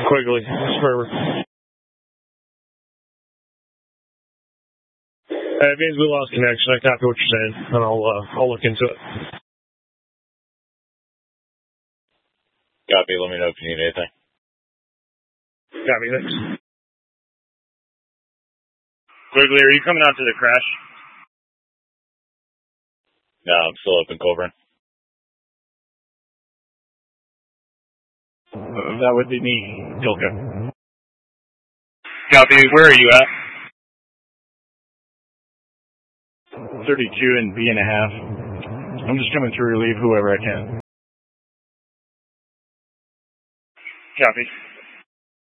Quigley, Sperber. It means we lost connection. I copy what you're saying, and I'll look into it. Copy. Let me know if you need anything. Copy, thanks. Quigley, are you coming out to the crash? No, I'm still up in Colburn. That would be me, Dilka. Copy. Where are you at? 32 and B.5. I'm just coming to relieve whoever I can. Copy.